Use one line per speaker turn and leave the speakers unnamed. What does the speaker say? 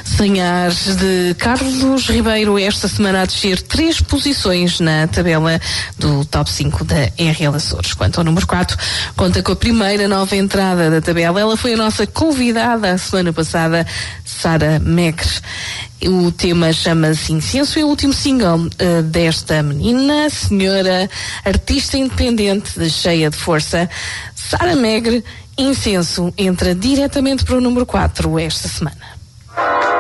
Sem Ares de Carlos Ribeiro, esta semana a descer 3 posições na tabela do top 5 da RL Açores. Quanto ao número 4, conta com a primeira nova entrada da tabela. Ela foi a nossa convidada a semana passada, Sara Megre. O tema chama-se Incenso e é o último single desta menina, senhora artista independente, cheia de força. Sara Megre, Incenso, entra diretamente para o número 4 esta semana.